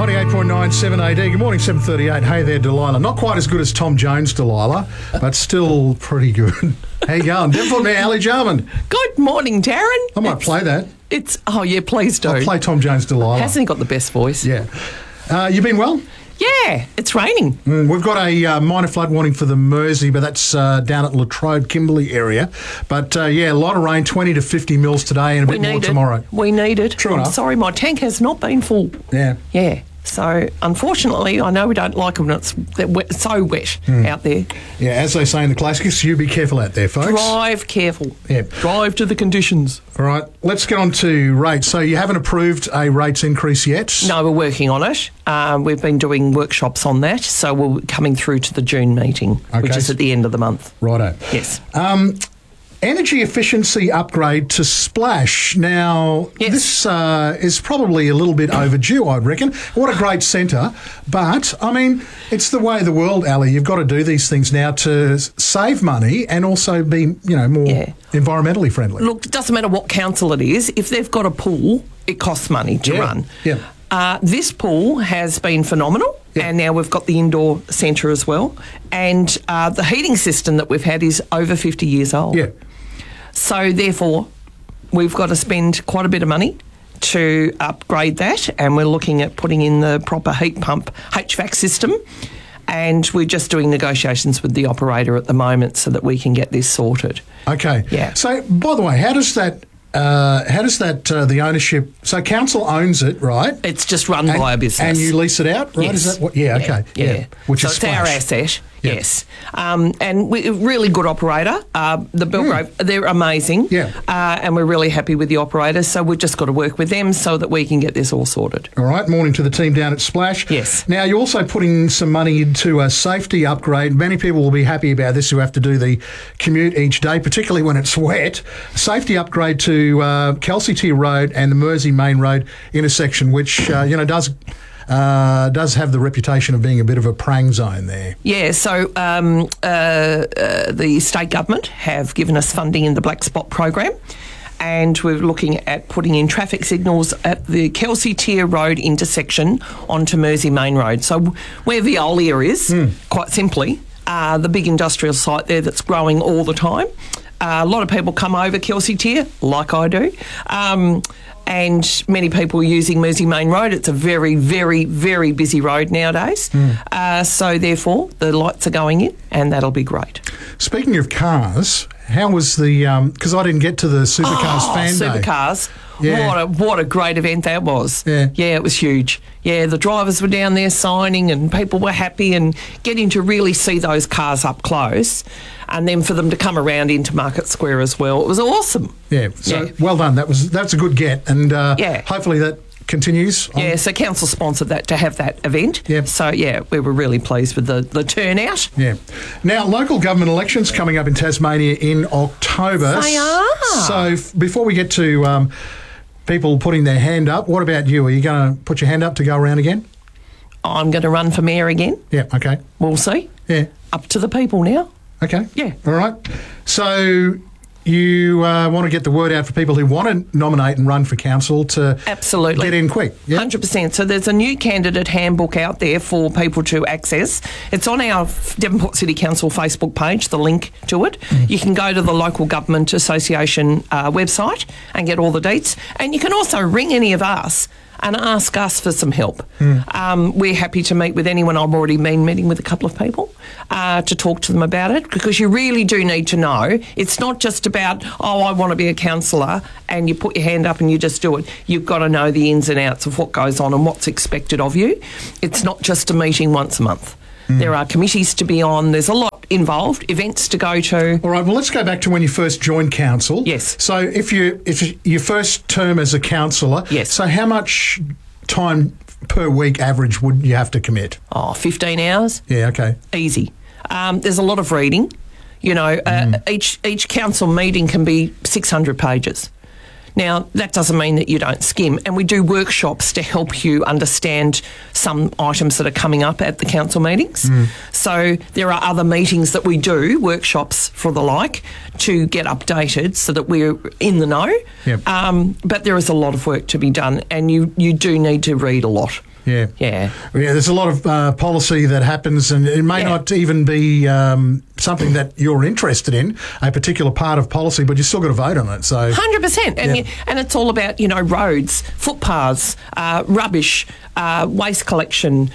98.9 7AD. Good morning, 7:38. Hey there, Delilah. Not quite as good as Tom Jones, Delilah, but still pretty good. How you going? Devil me, Ali Jarman. Good morning, Darren. I might play that. Please do. I'll play Tom Jones, Delilah. Hasn't he got the best voice? Yeah. You been well? Yeah, it's raining. We've got a minor flood warning for the Mersey, but that's down at Latrobe, Kimberley area. But, a lot of rain, 20 to 50 mils today and a bit more tomorrow. We need it. True enough. I'm sorry, my tank has not been full. Yeah. Yeah. So, unfortunately, I know we don't like them when it's so wet out there. Yeah, as they say in the classics, you be careful out there, folks. Drive careful. Yeah. Drive to the conditions. All right, let's get on to rates. So you haven't approved a rates increase yet? No, we're working on it. We've been doing workshops on that, so we're coming through to the June meeting, which is at the end of the month. Righto. Yes. Energy efficiency upgrade to Splash. Now, This is probably a little bit overdue, I reckon. What a great centre. But, I mean, it's the way of the world, Ali. You've got to do these things now to save money and also be, more environmentally friendly. Look, it doesn't matter what council it is. If they've got a pool, it costs money to run. Yeah. This pool has been phenomenal. Yeah. And now we've got the indoor centre as well. And the heating system that we've had is over 50 years old. Yeah. So, therefore, we've got to spend quite a bit of money to upgrade that, and we're looking at putting in the proper heat pump HVAC system, and we're just doing negotiations with the operator at the moment so that we can get this sorted. Okay. Yeah. So, by the way, how does that the ownership? So council owns it, right? It's just run by a business, and you lease it out, right? Yes. Is that what? Yeah. Okay. Yeah. Which so is it's our asset. Yeah. Yes. And we're a really good operator. The Belgrave, they're amazing. Yeah. And we're really happy with the operator. So we've just got to work with them so that we can get this all sorted. All right. Morning to the team down at Splash. Yes. Now, you're also putting some money into a safety upgrade. Many people will be happy about this who have to do the commute each day, particularly when it's wet. Safety upgrade to Kelsey Tier Road and the Mersey Main Road intersection, which, does have the reputation of being a bit of a prang zone there. Yeah, so the state government have given us funding in the Black Spot program, and we're looking at putting in traffic signals at the Kelsey Tier Road intersection onto Mersey Main Road. So where Veolia is, quite simply, the big industrial site there that's growing all the time. A lot of people come over Kelsey Tier, like I do. And many people are using Mersey Main Road. It's a very, very, very busy road nowadays. So, therefore, the lights are going in, and that'll be great. Speaking of cars, how was the... because I didn't get to the Supercars fan day. Supercars. Yeah. What a great event that was. Yeah, it was huge. Yeah, the drivers were down there signing and people were happy and getting to really see those cars up close, and then for them to come around into Market Square as well. It was awesome. Yeah, so well done. That's a good get, and hopefully that continues. Yeah, so council sponsored that to have that event. Yep. So, we were really pleased with the turnout. Yeah. Now, local government elections coming up in Tasmania in October. They are. So, before we get to people putting their hand up, what about you? Are you going to put your hand up to go around again? I'm going to run for mayor again. Yeah, okay. We'll see. Yeah. Up to the people now. Okay. Yeah. All right. So you want to get the word out for people who want to nominate and run for council to absolutely get in quick. Yeah? 100%. So there's a new candidate handbook out there for people to access. It's on our Devonport City Council Facebook page, the link to it. You can go to the Local Government Association website and get all the dates. And you can also ring any of us and ask us for some help. We're happy to meet with anyone. I've already been meeting with a couple of people to talk to them about it, because you really do need to know. It's not just about, I want to be a councillor, and you put your hand up and you just do it. You've got to know the ins and outs of what goes on and what's expected of you. It's not just a meeting once a month. There are committees to be on. There's a lot involved, events to go to. All right, well, let's go back to when you first joined council. Yes. So if your first term as a councillor, yes. So how much time per week average would you have to commit? 15 hours. Yeah, okay. Easy. There's a lot of reading. Each council meeting can be 600 pages. Now, that doesn't mean that you don't skim, and we do workshops to help you understand some items that are coming up at the council meetings. So there are other meetings that we do, workshops for the like, to get updated so that we're in the know. Yep. But there is a lot of work to be done, and you do need to read a lot. Yeah. Yeah. There's a lot of policy that happens, and it may not even be something that you're interested in, a particular part of policy, but you still got to vote on it. So 100%. And it's all about, roads, footpaths, rubbish, waste collection,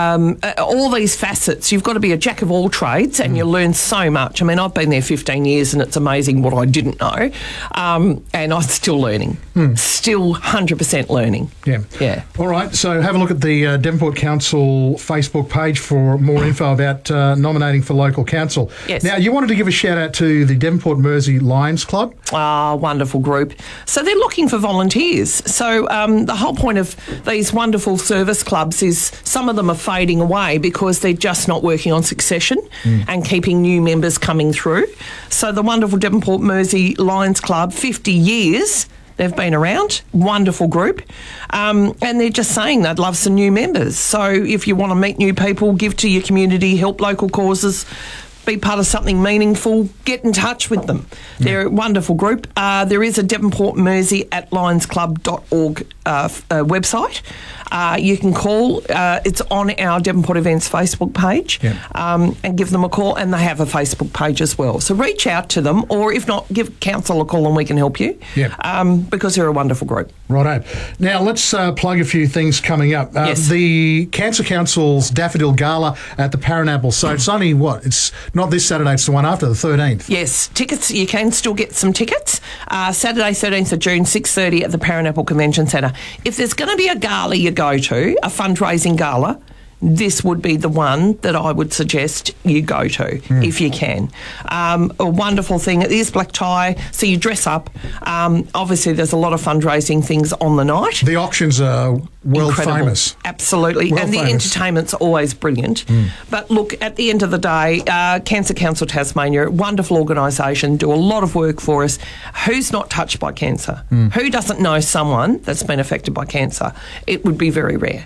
all these facets. You've got to be a jack of all trades, and you learn so much. I mean, I've been there 15 years, and it's amazing what I didn't know, and I'm still learning. Still 100% learning. Yeah. All right, so have a look at the Devonport Council Facebook page for more info about nominating for local council. Yes. Now, you wanted to give a shout out to the Devonport Mersey Lions Club. Wonderful group. So they're looking for volunteers. So the whole point of these wonderful service clubs is some of them are fading away because they're just not working on succession and keeping new members coming through. So the wonderful Devonport Mersey Lions Club, 50 years they've been around, wonderful group, and they're just saying they'd love some new members. So if you want to meet new people, give to your community, help local causes, be part of something meaningful, get in touch with them. They're a wonderful group. There is a Devonport Mersey at lionsclub.org website. You can call. It's on our Devonport Events Facebook page, and give them a call. And they have a Facebook page as well. So reach out to them, or if not, give council a call and we can help you. Because they're a wonderful group. Righto. Now let's plug a few things coming up. Yes. The Cancer Council's Daffodil Gala at the Paranapple. So it's only it's not this Saturday. It's the one after, the 13th. Yes, tickets. You can still get some tickets. Saturday, 13th of June, 6:30 at the Paranapple Convention Centre. If there's going to be a gala you go to, a fundraising gala, this would be the one that I would suggest you go to if you can. A wonderful thing. It is black tie, so you dress up. Obviously, there's a lot of fundraising things on the night. The auctions are world famous. Absolutely. World and the famous. entertainment's always brilliant. But look, at the end of the day, Cancer Council Tasmania, wonderful organisation, do a lot of work for us. Who's not touched by cancer? Who doesn't know someone that's been affected by cancer? It would be very rare.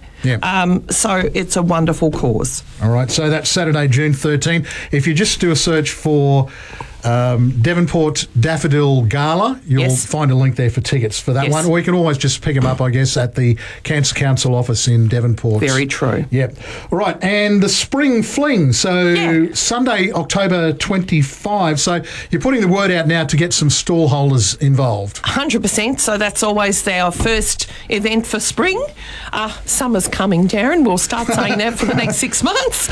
So it's a wonderful cause. All right, so that's Saturday, June 13. If you just do a search for Devonport Daffodil Gala, you'll find a link there for tickets for that one. Or you can always just pick them up, I guess, at the Cancer Council office in Devonport. Very true. Yep. All right, and the Spring Fling. So Sunday, October 25. So you're putting the word out now to get some stallholders involved. 100%. So that's always our first event for spring. Summer's coming, Darren. We'll start saying that for the next 6 months.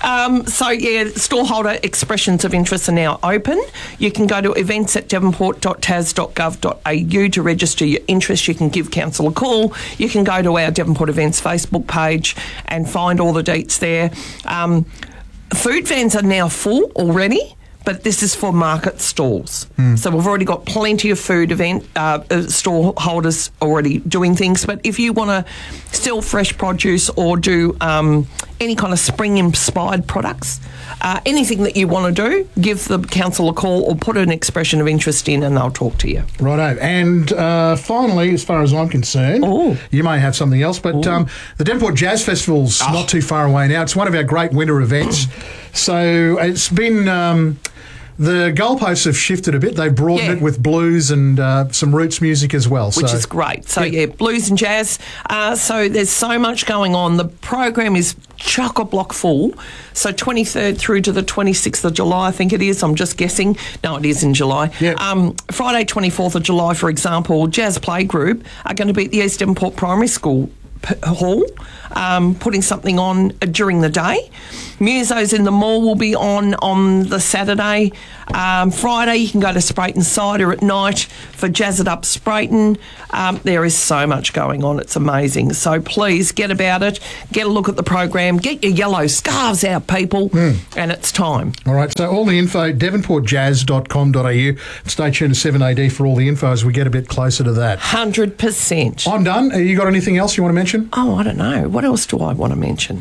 Stallholder expressions of interest are now open. You can go to events at devonport.tas.gov.au to register your interest. You can give council a call. You can go to our Devonport Events Facebook page and find all the dates there. Food vans are now full already, but this is for market stalls. So we've already got plenty of food event stall holders already doing things. But if you want to sell fresh produce or do any kind of spring-inspired products, anything that you want to do, give the council a call or put an expression of interest in and they'll talk to you. Righto. And finally, as far as I'm concerned, you may have something else, but the Devonport Jazz Festival's not too far away now. It's one of our great winter events. So it's been... the goalposts have shifted a bit. They've broadened it with blues and some roots music as well. Which is great. So, blues and jazz. So there's so much going on. The program is chock-a-block full. So 23rd through to the 26th of July, I think it is. I'm just guessing. No, it is in July. Friday, 24th of July, for example, Jazz Playgroup are going to be at the East Devonport Primary School hall, putting something on during the day. Musos in the mall will be on the Saturday. Friday, you can go to Sprayton Cider at night for Jazz It Up Sprayton. There is so much going on. It's amazing. So please get about it. Get a look at the program. Get your yellow scarves out, people. And it's time. All right. So all the info, devonportjazz.com.au. Stay tuned to 7AD for all the info as we get a bit closer to that. 100%. I'm done. You got anything else you want to mention? Oh, I don't know. What else do I want to mention?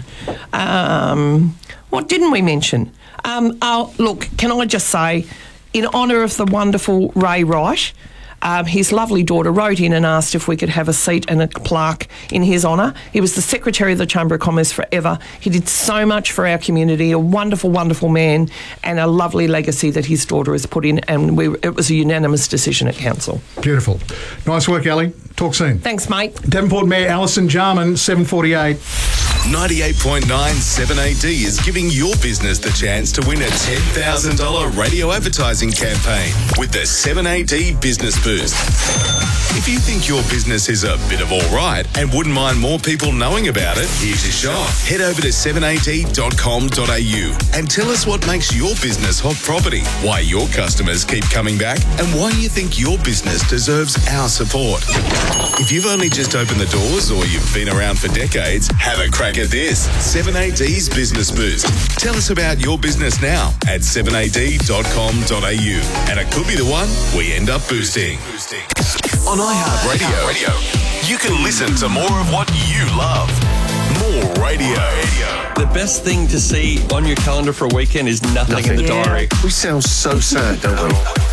What didn't we mention? Look, can I just say, in honour of the wonderful Ray Wright, his lovely daughter wrote in and asked if we could have a seat and a plaque in his honour. He was the Secretary of the Chamber of Commerce forever. He did so much for our community, a wonderful, wonderful man, and a lovely legacy that his daughter has put in, and it was a unanimous decision at Council. Beautiful. Nice work, Ali. Talk soon. Thanks, mate. Devonport Mayor Alison Jarman, 7:48. 98.9 7AD is giving your business the chance to win a $10,000 radio advertising campaign with the 7AD Business Boost. If you think your business is a bit of all right and wouldn't mind more people knowing about it, here's your shot. Head over to 7ad.com.au and tell us what makes your business hot property, why your customers keep coming back, and why you think your business deserves our support. If you've only just opened the doors or you've been around for decades, have a crack at this. 7AD's Business Boost. Tell us about your business now at 7ad.com.au, and it could be the one we end up boosting. On iHeartRadio, you can listen to more of what you love. More radio. The best thing to see on your calendar for a weekend is nothing in the diary. We sound so sad, don't we?